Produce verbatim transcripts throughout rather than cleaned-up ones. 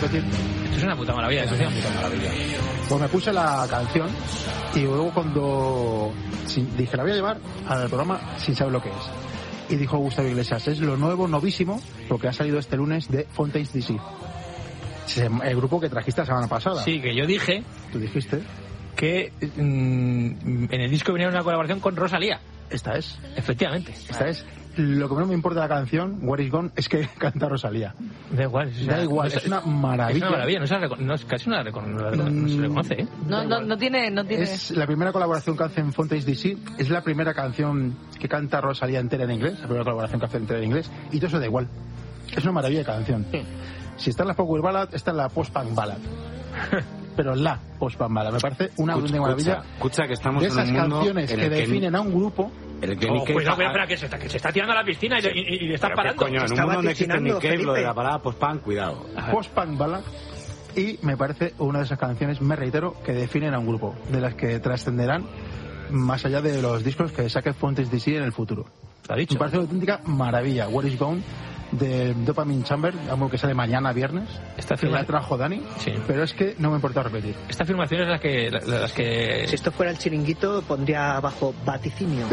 repetir. Esto es una puta maravilla, esto es una puta maravilla. Pues me puse la canción y luego cuando sin, dije la voy a llevar al programa sin saber lo que es. Y dijo Gustavo Iglesias, es lo nuevo, novísimo, lo que ha salido este lunes de Fontaines D C. El grupo que trajiste la semana pasada. Sí, que yo dije... Tú dijiste... que mmm, en el disco venía una colaboración con Rosalía. Esta es. Efectivamente. Esta es. Lo que no me importa de la canción, Where Is Gone, es que canta Rosalía. Da igual. O sea, da igual, no es, es una maravilla. Es una maravilla, no, se reco- no es casi una reco- no, no, no se reconoce, ¿eh? No, no, no tiene, no tiene... Es la primera colaboración que hace en Fontaines D C, es la primera canción que canta Rosalía entera en inglés, la primera colaboración que hace entera en inglés, y todo eso da igual. Es una maravilla de canción. Sí. Si está en la Power Ballad, está en la Post-Punk Ballad. Pero la Post-Punk Ballad me parece una auténtica maravilla. Escucha, que estamos de esas en un mundo canciones que, que definen ni... a un grupo. El que oh, Nick cuidado, Cave... espera, que se, está, que se está tirando a la piscina y, sí. y, y, y le estás parando. Coño, en un mundo donde existe Nick Cave, lo de la palabra post-punk, cuidado. Post-punk Ballad. Y me parece una de esas canciones, me reitero, que definen a un grupo, de las que trascenderán más allá de los discos que saque Fontaines D C en el futuro. ¿Lo ha dicho? Me parece una auténtica maravilla. Where Is Gone, de Dopamine Chamber, algo que sale mañana viernes. Esta firma... la trajo Dani, sí. Pero es que no me importa repetir. Esta afirmación es la que, la, las que... Si esto fuera el Chiringuito, pondría abajo vaticinio.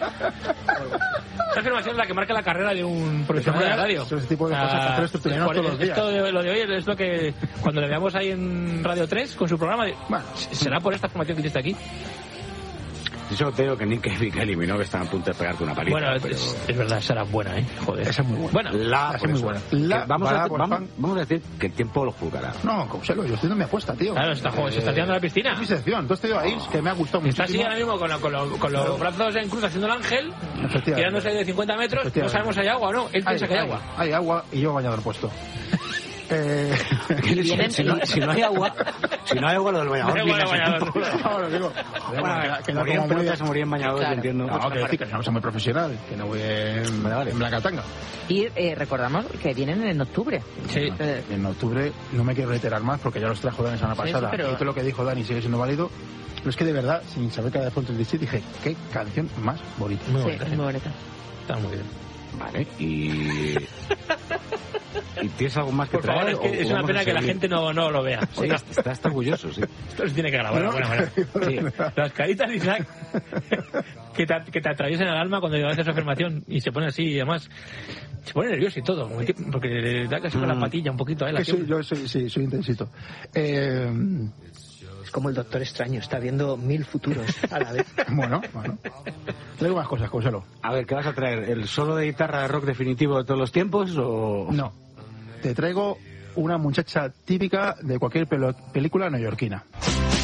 Esta afirmación es la que marca la carrera de un profesional de la radio. Ese tipo de cosas ah, que hacer todos los días. Esto de, lo de hoy es lo que, cuando le veamos ahí en Radio tres con su programa, bueno, será por esta afirmación que hiciste aquí. Yo te digo que Nick Cave que eliminó, que están a punto de pegarte una paliza. Bueno, pero... es, es verdad, esa era buena, ¿eh? Joder. Esa es muy buena. Bueno, la, esa es muy buena. La, vamos, para, a, por vamos, fan. vamos a decir que el tiempo lo juzgará. No, Causelo, yo estoy dando mi apuesta, tío. Claro, está, joder, eh, se está tirando a la piscina. Es mi sección. Entonces te digo ahí, es que me ha gustado mucho. Está así ahora mismo con, lo, con, lo, con los brazos en cruz haciendo el ángel, tirándose de cincuenta metros, no sabemos si hay agua o no. Él piensa hay, que hay, hay agua. Hay agua y yo bañador puesto. Eh... si, si, no, si no hay agua, si no hay agua, lo del bañador. No hay bañador. Ahora digo, que no moría en pelotas, se moría en bañador, claro. Entiendo. No, que decir que no soy muy profesional, que no voy en, vale. en blanca tanga. Y eh, recordamos que vienen en octubre. Sí. Eh, en octubre no me quiero reiterar más porque ya los trajo Dani la semana pasada. Sí, sí, pero... Y todo lo que dijo Dani sigue siendo válido. Pero es que de verdad, sin saber que era de Fontaines D C, dije, qué canción más bonita. Muy bonita. Sí, es muy bonita. Está muy bien. Vale, y... ¿Y tienes algo más que Por traer? Favor, es que es una pena que la gente no, no lo vea. Oye, está, está orgulloso, sí. Esto se tiene que grabar, bueno, bueno. Sí. Las caritas de Isaac que te, que te atraviesan el alma cuando haces esa afirmación y se pone así y además se pone nervioso y todo, porque le da casi con la patilla un poquito a él. Soy, yo soy, sí, soy intensito. Eh... Es como el Doctor Extraño, está viendo mil futuros a la vez. Bueno, bueno. Traigo más cosas, Causelo. A ver, ¿qué vas a traer? ¿El solo de guitarra de rock definitivo de todos los tiempos o...? No. Te traigo una muchacha típica de cualquier película neoyorquina.